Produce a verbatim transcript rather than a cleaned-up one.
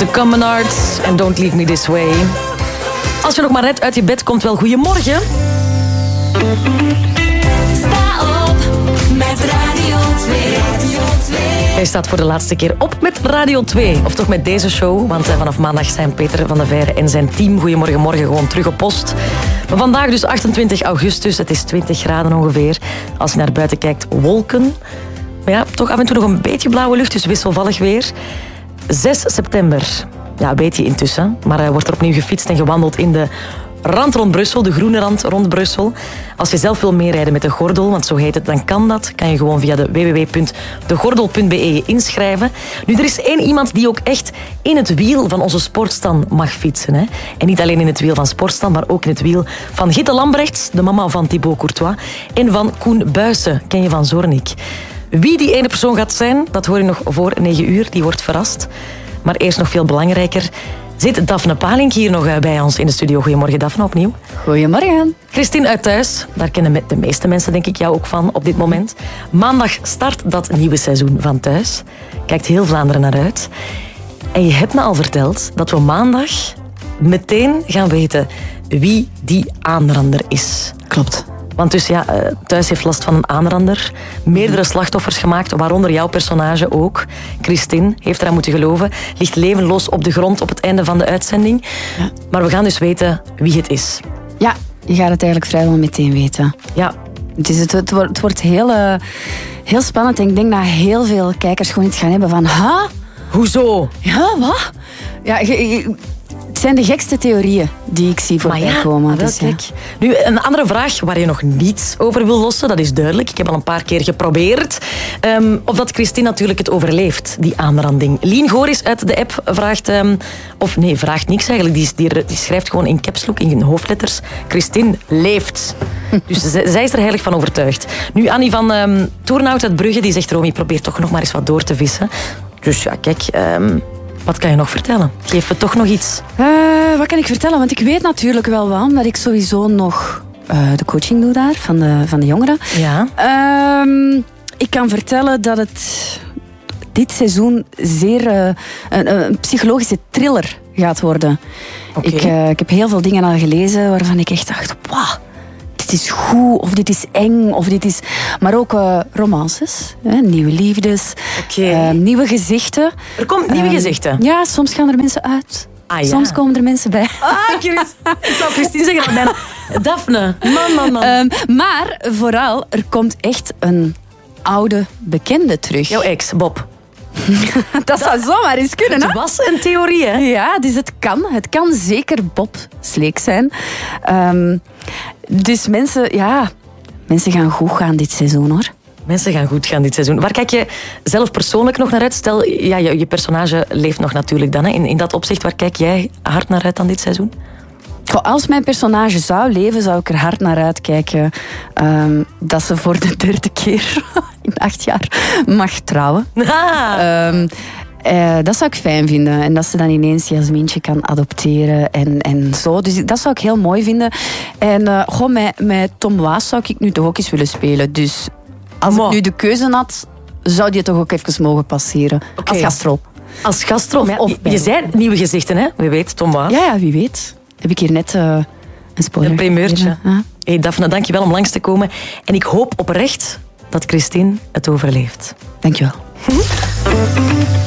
The Common Arts en Don't Leave Me This Way. Als je nog maar net uit je bed komt, wel goeiemorgen. Sta op met Radio twee. Hij staat voor de laatste keer op met Radio twee. Of toch met deze show, want vanaf maandag zijn Peter van de Veire en zijn team Goedemorgen Morgen gewoon terug op post. Maar vandaag dus achtentwintig augustus, het is twintig graden ongeveer. Als je naar buiten kijkt, wolken. Maar ja, toch af en toe nog een beetje blauwe lucht, dus wisselvallig weer. zes september. Ja, een beetje intussen. Maar er wordt er opnieuw gefietst en gewandeld in de rand rond Brussel, de groene rand rond Brussel. Als je zelf wil meerijden met de gordel, want zo heet het, dan kan dat. Kan je gewoon via de w w w punt de gordel punt b e inschrijven. Nu, er is één iemand die ook echt in het wiel van onze sportstan mag fietsen. Hè? En niet alleen in het wiel van sportstan, maar ook in het wiel van Gitte Lambrechts, de mama van Thibaut Courtois, en van Koen Buijsen, ken je van Zornik. Wie die ene persoon gaat zijn, dat hoor je nog voor negen uur. Die wordt verrast. Maar eerst nog veel belangrijker, zit Daphne Palink hier nog bij ons in de studio. Goedemorgen, Daphne, opnieuw. Goedemorgen. Christine uit Thuis, daar kennen de meeste mensen denk ik jou ook van op dit moment. Maandag start dat nieuwe seizoen van Thuis. Kijkt heel Vlaanderen naar uit. En je hebt me al verteld dat we maandag meteen gaan weten wie die aanrander is. Klopt. Want dus ja, Thuis heeft last van een aanrander. Meerdere slachtoffers gemaakt, waaronder jouw personage ook. Christine heeft eraan moeten geloven. Ligt levenloos op de grond op het einde van de uitzending. Ja. Maar we gaan dus weten wie het is. Ja, je gaat het eigenlijk vrijwel meteen weten. Ja. Het, is het, het, wordt, het wordt heel, uh, heel spannend. En ik denk dat heel veel kijkers gewoon iets gaan hebben van... Ha? Hoezo? Ja, wat? Ja, je, je, het zijn de gekste theorieën die ik zie voorbij ja, komen. Dus, ja. Nu, een andere vraag waar je nog niets over wil lossen, dat is duidelijk. Ik heb al een paar keer geprobeerd. Um, of dat Christine natuurlijk het overleeft, die aanranding. Lien Goris uit de app vraagt... Um, of nee, vraagt niks eigenlijk. Die, die, die schrijft gewoon in caps lock, in hoofdletters. Christine leeft. Dus z- zij is er heilig van overtuigd. Nu, Annie van um, Toornhout uit Brugge, die zegt... Romy, probeer toch nog maar eens wat door te vissen. Dus ja, kijk... Um, Wat kan je nog vertellen? Geef me toch nog iets. Uh, wat kan ik vertellen? Want ik weet natuurlijk wel wel dat ik sowieso nog uh, de coaching doe daar, van de, van de jongeren. Ja. Uh, ik kan vertellen dat het dit seizoen zeer uh, een, een psychologische thriller gaat worden. Okay. Ik, uh, ik heb heel veel dingen al gelezen waarvan ik echt dacht... Wow, dit is goed, of dit is eng, of dit is... Maar ook uh, romances, hè, nieuwe liefdes, okay. uh, nieuwe gezichten. Er komen nieuwe uh, gezichten? Ja, soms gaan er mensen uit. Ah, ja. Soms komen er mensen bij. Ah, Christ, ik zou Christine zeggen dat bijna... Daphne, man, man, man. Um, maar vooral, er komt echt een oude bekende terug. Jouw ex, Bob. dat, dat zou zomaar eens kunnen, hè? Het was een theorie, hè? Ja, dus het kan. Het kan zeker Bob Sleek zijn. Um, dus mensen, ja... Mensen gaan goed gaan dit seizoen, hoor. Mensen gaan goed gaan dit seizoen. Waar kijk je zelf persoonlijk nog naar uit? Stel, ja, je, je personage leeft nog natuurlijk dan. Hè? In, in dat opzicht, waar kijk jij hard naar uit dan dit seizoen? Als mijn personage zou leven, zou ik er hard naar uitkijken um, dat ze voor de derde keer in acht jaar mag trouwen. Ah. Um, uh, dat zou ik fijn vinden. En dat ze dan ineens Jasmientje kan adopteren en, en zo. Dus dat zou ik heel mooi vinden. En uh, gewoon met, met Tom Waas zou ik nu toch ook eens willen spelen. Dus als ik nu de keuze had, zou die toch ook even mogen passeren. Okay. Als gastrol. Als gastrol? Of, of je, je zei nieuwe gezichten, hè? Wie weet, Tom Waas. Ja, ja, wie weet. Heb ik hier net uh, een spoiler. Een primeurtje. Ja. Hey Daphne, dank je wel om langs te komen. En ik hoop oprecht dat Christine het overleeft. Dank je wel.